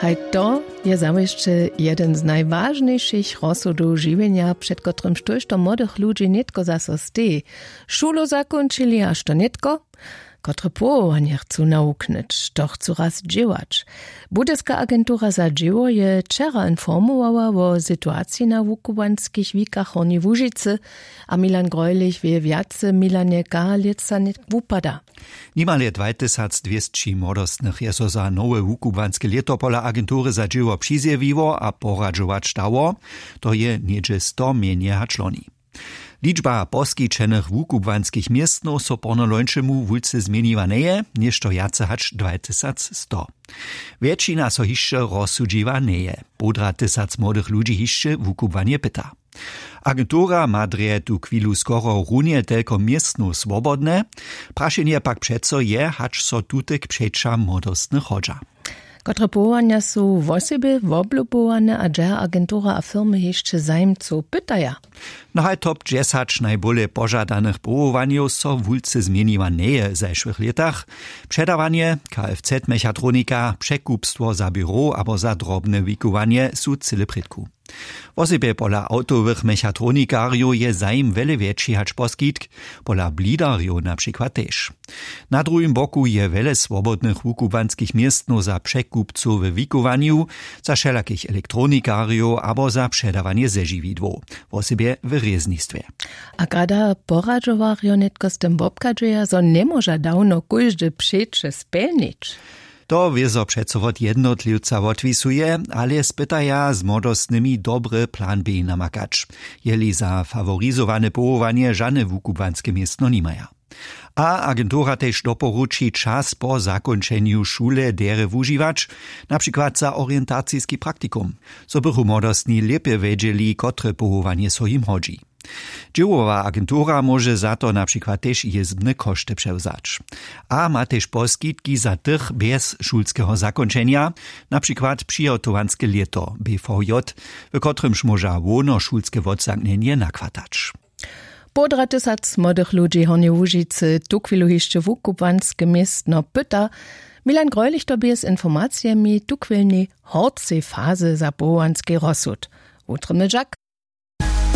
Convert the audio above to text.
Haj to je zawsze jeden z najważniejszych rozsudów żywienia, przed którym sztuś to młodych ludzi nitko zaso stej. Szulu zakończyli, aż to nitko, które powołanie chcą nauknąć, to chcą raz dziełać. Budyska agentura za dzieło je wczera informowała o sytuacji na wukubanskich wikach Horni Łużycy, a Milan Greulich wie wiace Milanie Galica nie wupada. Niemal 2200 młodostnych je so za nowe wukubanskie leto pola agentury za dzieło przyzjewiło a poradzować dało, to je niedzie 100 mniej haczloni. Liczba poskiczenych wukubanskich miestno so pornolończemu wulce zmieniła neje, niż to jace hacz 2100. Więksina so hiszcze rozsudziwa neje. Podra 1000 młodych ludzi hiszcze wukubanie pyta. Agentura ma drje tu chwilu skoro runie tylko miestno swobodne, praszenie pak przeco je, hacz so tutek przecza młodostnych chodża. Które powołania są w osobie woblubowane, a dżer agentura a firmy jeszcze zajmców pytaja. Na top 10 najbolje pożadanych powołaniów so wulce zmieniła neje w zeszłych latach. Przedawanie, Kfz-mechatronika, przekupstwo za biuro albo za drobne wikuwanie są cyle przedku. W osobie pola autowych mechatronikariów je zajm wiele większy hacz poskitk, pola blidariów na przykład też. Na drugim boku je wiele swobodnych wukubanskich miestno za przekupców w wikowaniu, za wszelakich elektronikariów albo za przedawanie zeżywidło, w osobie w reznictwie. A kada poradzowario netko z tym bobkadżeja, so nie może dawno każdy przecze spełnić. To wiezo přeco od jednotlivca odvisuje, ale spytaja z młodostnymi dobry plan B namakać, jeli za favorizowane powołanie żadne wukubanskie miestno nimaja. A agentura też doporuči czas po zakończeniu szule dere wužiwać, na przykład za orientacijski praktikum, so bychu młodostni lepiej wiedzieli, kotre powołanie so im chodzi. Dziełowa agentura może za to na przykład też jezbne koszty przewzać. A ma też poskitki za tych bez szulskiego zakończenia, na przykład przygotowanskie leto BVJ, w którymż może łono szulskie odzamknienie nakładać. Podra 1000 młodych ludzi Horni Łużycy tu chwilu jeszcze wukubanskie miestno pyta. Milan Greulich to bez informacjami tu chwilni horcej fazy za powołanskie rozsud. Utrymny Jack.